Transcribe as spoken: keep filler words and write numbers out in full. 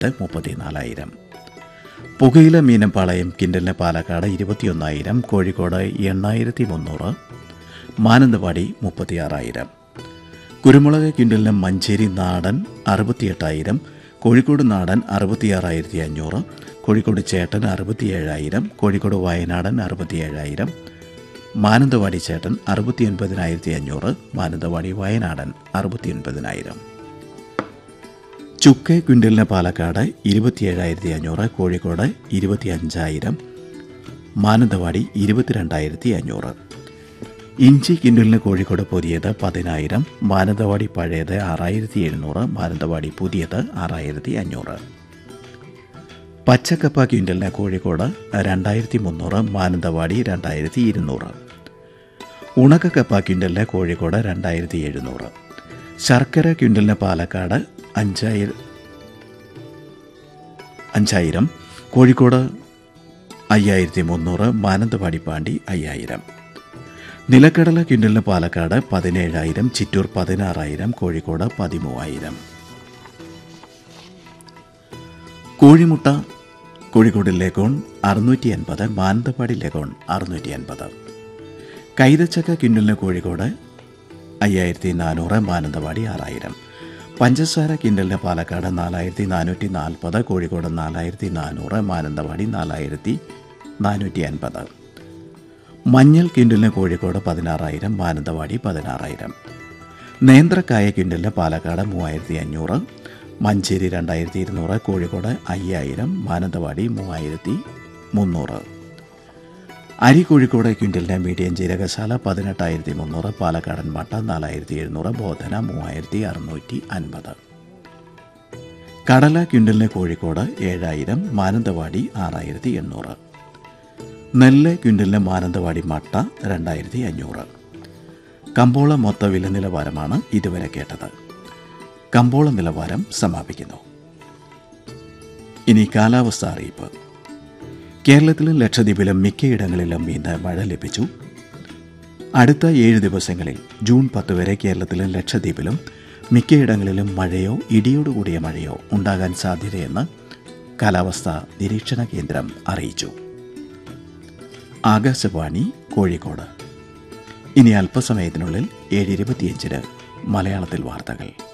എട്ട് മുപ്പത്തിനാലായിരം. പുകയില മീനമ്പാളയം കിൻഡലിന് പാലക്കാട് ഇരുപത്തിയൊന്നായിരം, കോഴിക്കോട് എണ്ണായിരത്തി മുന്നൂറ്, മാനന്തവാടി മുപ്പത്തിയാറായിരം. കുരുമുളക് കിൻഡലിന് മഞ്ചേരി നാടൻ അറുപത്തിയെട്ടായിരം, കോഴിക്കോട് നാടൻ അറുപത്തിയാറായിരത്തി അഞ്ഞൂറ്, കോഴിക്കോട് ചേട്ടൻ അറുപത്തിയേഴായിരം, കോഴിക്കോട് വയനാടൻ അറുപത്തിയേഴായിരം, മാനന്തവാടി ചേട്ടൻ അറുപത്തി ഒൻപതിനായിരത്തി അഞ്ഞൂറ്, മാനന്തവാടി വയനാടൻ അറുപത്തി ഒൻപതിനായിരം. ചുക്ക് ക്വിൻ്റലിന് പാലക്കാട് ഇരുപത്തിയേഴായിരത്തി അഞ്ഞൂറ്, കോഴിക്കോട് ഇരുപത്തി അഞ്ചായിരം, മാനന്തവാടി ഇരുപത്തിരണ്ടായിരത്തി അഞ്ഞൂറ്. ഇഞ്ചി ക്വിൻ്റലിന് കോഴിക്കോട് പുതിയത് പതിനായിരം, മാനന്തവാടി പഴയത് ആറായിരത്തി എഴുന്നൂറ്, മാനന്തവാടി പുതിയത് ആറായിരത്തി അഞ്ഞൂറ്. പച്ചക്കപ്പ ക്വിൻ്റലിന് കോഴിക്കോട് രണ്ടായിരത്തി മുന്നൂറ്, മാനന്തവാടി രണ്ടായിരത്തി ഇരുന്നൂറ്. ഉണക്കക്കപ്പ ക്വിൻ്റലിന് കോഴിക്കോട് രണ്ടായിരത്തി എഴുന്നൂറ്. ശർക്കര ക്വിൻ്റലിന് പാലക്കാട് അഞ്ചായിരം അഞ്ചായിരം കോഴിക്കോട് അയ്യായിരത്തി മുന്നൂറ്, മാനന്തവാടി പാണ്ടി അയ്യായിരം. നിലക്കടല ക്വിൻ്റലിന് പാലക്കാട് പതിനേഴായിരം, ചിറ്റൂർ പതിനാറായിരം, കോഴിക്കോട് പതിമൂവായിരം. കോഴിമുട്ട കോഴിക്കോട് ലഗോൺ അറുന്നൂറ്റി എൺപത്, മാനന്തവാടി ലഗോൺ അറുന്നൂറ്റി എൺപത്. കൈതച്ചക്ക ക്വിൻ്റലിന് കോഴിക്കോട് അയ്യായിരത്തി നാനൂറ്, മാനന്തവാടി ആറായിരം. പഞ്ചസാര ക്വിൻ്റലിന് പാലക്കാട് നാലായിരത്തി നാനൂറ്റി നാൽപ്പത്, കോഴിക്കോട് നാലായിരത്തി നാനൂറ്, മാനന്തവാടി നാലായിരത്തി നാനൂറ്റി അൻപത്. മഞ്ഞൾ ക്വിൻ്റലിന് കോഴിക്കോട് പതിനാറായിരം, മാനന്തവാടി പതിനാറായിരം. നേന്ത്രക്കായ ക്വിൻ്റലിന് പാലക്കാട് മൂവായിരത്തി അഞ്ഞൂറ്, മഞ്ചേരി രണ്ടായിരത്തി ഇരുന്നൂറ്, കോഴിക്കോട് അയ്യായിരം, മാനന്തവാടി മൂവായിരത്തി മുന്നൂറ്. അരി കോഴിക്കോട് ക്വിൻ്റലിന് മീഡിയം ജീരകശാല പതിനെട്ടായിരത്തി മുന്നൂറ്, പാലക്കാടൻ മട്ട നാലായിരത്തി എഴുന്നൂറ്, ബോധന മൂവായിരത്തി അറുന്നൂറ്റി അൻപത്. കടല ക്വിൻ്റലിന് കോഴിക്കോട് ഏഴായിരം, മാനന്തവാടി ആറായിരത്തി എണ്ണൂറ്. നെല്ല് ക്വിൻ്റലിന് മാനന്തവാടി മട്ട രണ്ടായിരത്തി അഞ്ഞൂറ്. കമ്പോള മൊത്ത വില നിലവാരമാണ് ഇതുവരെ കേട്ടത്. കമ്പോള നിലവാരം സമാപിക്കുന്നു. ഇനി കാലാവസ്ഥ അറിയിപ്പ്. കേരളത്തിലും ലക്ഷദ്വീപിലും മിക്കയിടങ്ങളിലും ഇന്ന് മഴ ലഭിച്ചു. അടുത്ത ഏഴ് ദിവസങ്ങളിൽ ജൂൺ പത്ത് വരെ കേരളത്തിലും ലക്ഷദ്വീപിലും മിക്കയിടങ്ങളിലും മഴയോ ഇടിയോടുകൂടിയ മഴയോ ഉണ്ടാകാൻ സാധ്യതയെന്ന് കാലാവസ്ഥാ നിരീക്ഷണ കേന്ദ്രം അറിയിച്ചു. ആകാശവാണി കോഴിക്കോട്. ഇനി അല്പസമയത്തിനുള്ളിൽ ഏഴ് ഇരുപത്തിയഞ്ചിന് മലയാളത്തിൽ വാർത്തകൾ.